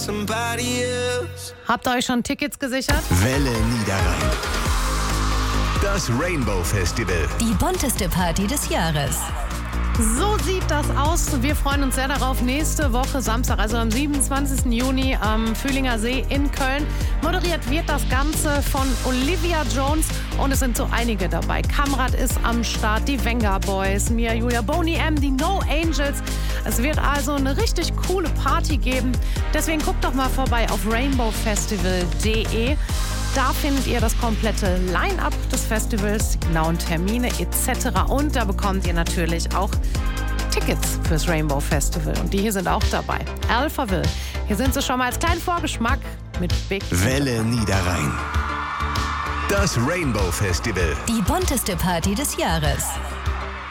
somebody else. Habt ihr euch schon Tickets gesichert? Welle Niederrhein. Das Rainbow Festival. Die bunteste Party des Jahres. So sieht das aus. Wir freuen uns sehr darauf. Nächste Woche Samstag, also am 27. Juni am Fühlinger See in Köln. Moderiert wird das Ganze von Olivia Jones und es sind so einige dabei. Kamrat ist am Start, die Venga Boys, Mia Julia, Boney M, die No Angels. Es wird also eine richtig coole Party geben. Deswegen guckt doch mal vorbei auf rainbowfestival.de. Da findet ihr das komplette Line-Up des Festivals, die genauen Termine etc. Und da bekommt ihr natürlich auch Tickets fürs Rainbow Festival. Und die hier sind auch dabei. Alphaville. Hier sind sie schon mal als kleinen Vorgeschmack mit Big Welle Niederrhein. Das Rainbow Festival. Die bunteste Party des Jahres.